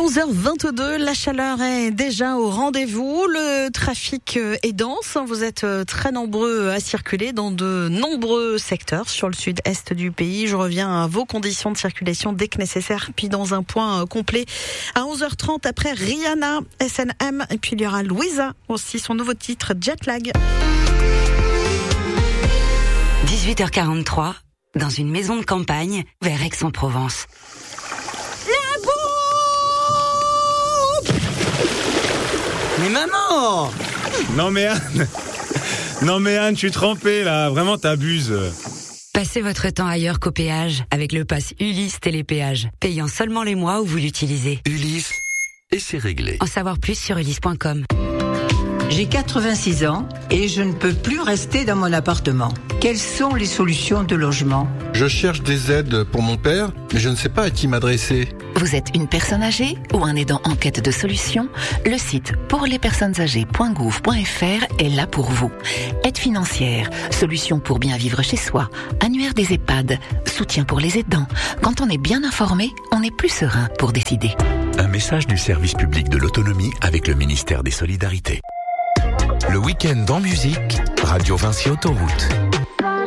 11h22, la chaleur est déjà au rendez-vous, le trafic est dense, vous êtes très nombreux à circuler dans de nombreux secteurs sur le sud-est du pays. Je reviens à vos conditions de circulation dès que nécessaire, puis dans un point complet à 11h30 après Rihanna, SNM, et puis il y aura Louisa aussi, son nouveau titre Jetlag. 18h43, dans une maison de campagne vers Aix-en-Provence. Mais maman! Non mais Anne, je suis trempé là, vraiment t'abuses. Passez votre temps ailleurs qu'au péage avec le pass Ulysse Télépéage, payant seulement les mois où vous l'utilisez. Ulysse, et c'est réglé. En savoir plus sur ulysse.com. J'ai 86 ans et je ne peux plus rester dans mon appartement. Quelles sont les solutions de logement ? Je cherche des aides pour mon père, mais je ne sais pas à qui m'adresser. Vous êtes une personne âgée ou un aidant en quête de solutions ? Le site pourlespersonnesâgées.gouv.fr est là pour vous. Aide financière, solutions pour bien vivre chez soi, annuaire des EHPAD, soutien pour les aidants. Quand on est bien informé, on est plus serein pour décider. Un message du service public de l'autonomie avec le ministère des Solidarités. Le week-end en musique, Radio Vinci Autoroute.